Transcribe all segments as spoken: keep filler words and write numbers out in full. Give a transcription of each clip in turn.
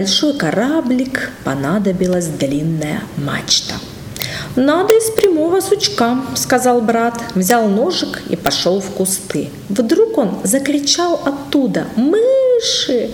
большой кораблик понадобилась длинная мачта. «Надо из прямого сучка», — сказал брат, взял ножик и пошел в кусты. Вдруг он закричал оттуда: «Мыши!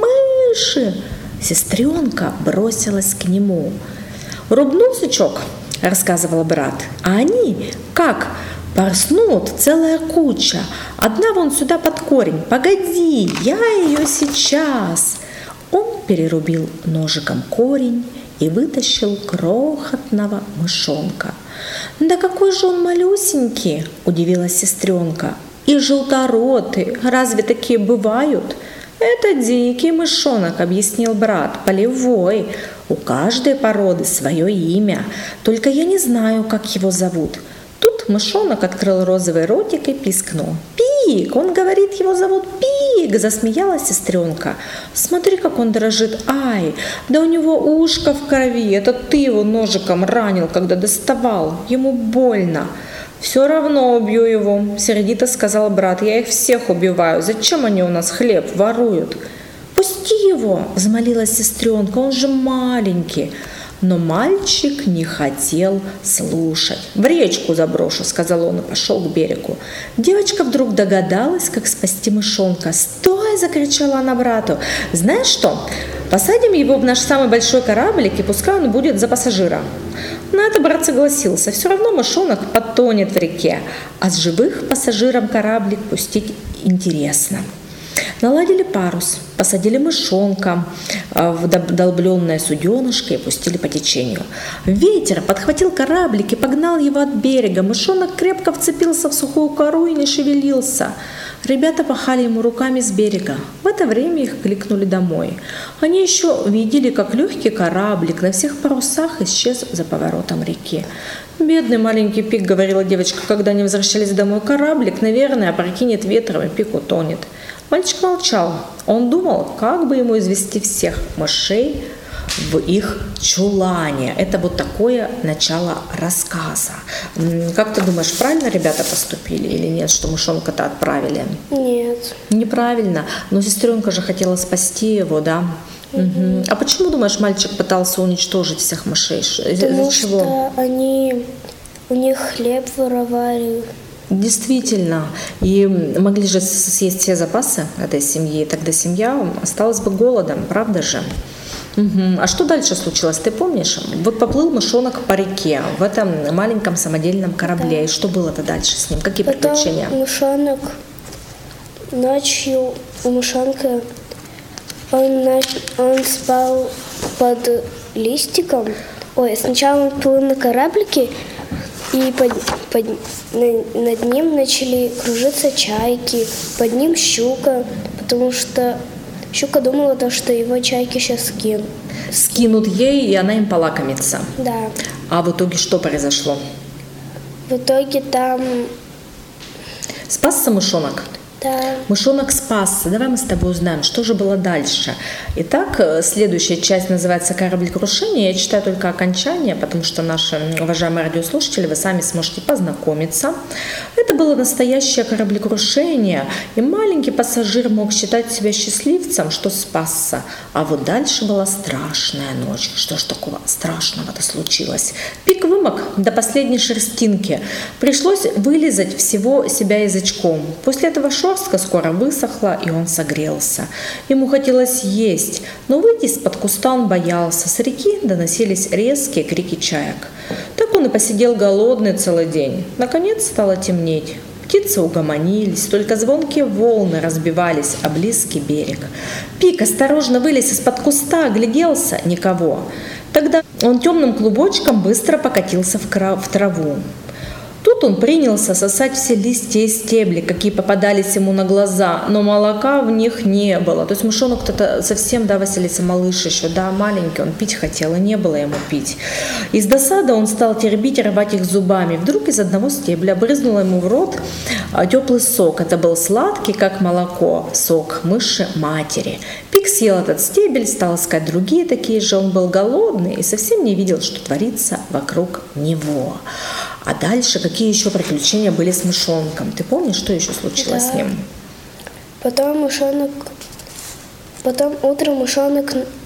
Мыши!» Сестренка бросилась к нему. «Рубнул сучок», — рассказывал брат, «а они как порснут целая куча. Одна вон сюда под корень. Погоди, я ее сейчас». Он перерубил ножиком корень и вытащил крохотного мышонка. «Да какой же он малюсенький!» – удивилась сестренка. «И желторотый, разве такие бывают?» «Это дикий мышонок», – объяснил брат, – «полевой. У каждой породы свое имя, только я не знаю, как его зовут». Тут мышонок открыл розовый ротик и пискнул. «Пик! Он говорит, его зовут Пик!» – засмеялась сестренка. «Смотри, как он дрожит! Ай! Да у него ушко в крови! Это ты его ножиком ранил, когда доставал! Ему больно!» «Все равно убью его!» – сердито сказал брат. «Я их всех убиваю! Зачем они у нас хлеб воруют?» «Пусти его!» – взмолилась сестренка. «Он же маленький!» Но мальчик не хотел слушать. «В речку заброшу», — сказал он и пошел к берегу. Девочка вдруг догадалась, как спасти мышонка. «Стой!» — закричала она брату. «Знаешь что? Посадим его в наш самый большой кораблик, и пускай он будет за пассажира». На это брат согласился. Все равно мышонок потонет в реке, а с живых пассажирам кораблик пустить интересно. Наладили парус, посадили мышонка в долбленное суденышко и пустили по течению. Ветер подхватил кораблик и погнал его от берега. Мышонок крепко вцепился в сухую кору и не шевелился. Ребята пахали ему руками с берега. В это время их кликнули домой. Они еще видели, как легкий кораблик на всех парусах исчез за поворотом реки. «Бедный маленький Пик», — говорила девочка, когда они возвращались домой, — «кораблик, наверное, опрокинет ветром, и Пик утонет». Мальчик молчал. Он думал, как бы ему извести всех мышей в их чулане. Это вот такое начало рассказа. Как ты думаешь, правильно ребята поступили или нет, что мышонка-то отправили? Нет. Неправильно. Но сестренка же хотела спасти его, да? Угу. Угу. А почему, думаешь, мальчик пытался уничтожить всех мышей? Потому Из-за чего? что они у них хлеб воровали. Действительно, и могли же съесть все запасы этой семьи, тогда семья осталась бы голодом, правда же? Угу. А что дальше случилось, ты помнишь? Вот поплыл мышонок по реке в этом маленьком самодельном корабле, да. И что было-то дальше с ним? Какие Потом приключения? Мышонок ночью, у мышонка он, он спал под листиком. Ой, сначала он плыл на кораблике, и под, под, на, над ним начали кружиться чайки, под ним щука, потому что щука думала, то, что его чайки сейчас скинут. Скинут ей, и она им полакомится. Да. А в итоге что произошло? В итоге там... Спасся мышонок? Да. Мышонок спасся. Давай мы с тобой узнаем, что же было дальше. Итак, следующая часть называется «Кораблекрушение». Я читаю только окончание, потому что наши уважаемые радиослушатели, вы сами сможете познакомиться. Это было настоящее кораблекрушение, и маленький пассажир мог считать себя счастливцем, что спасся. А вот дальше была страшная ночь. Что ж такого страшного-то случилось? Пик вымок до последней шерстинки. Пришлось вылизать всего себя язычком. После этого шерстка скоро высохла, и он согрелся. Ему хотелось есть, но выйти из-под куста он боялся. С реки доносились резкие крики чаек. Так он и посидел голодный целый день. Наконец стало темнеть. Птицы угомонились, только звонкие волны разбивались о близкий берег. Пик осторожно вылез из-под куста, огляделся — никого. Тогда он темным клубочком быстро покатился в траву. Тут он принялся сосать все листья и стебли, какие попадались ему на глаза, но молока в них не было. То есть мышонок-то совсем, да, Василиса, малыш еще, да, маленький, он пить хотел, и не было ему пить. Из досады он стал теребить и рвать их зубами. Вдруг из одного стебля брызнуло ему в рот теплый сок. Это был сладкий, как молоко, сок мыши-матери. Пик съел этот стебель, стал искать другие такие же. Он был голодный и совсем не видел, что творится вокруг него. А дальше какие еще приключения были с мышонком? Ты помнишь, что еще случилось да. с ним? Потом мышонок, потом утром мышонок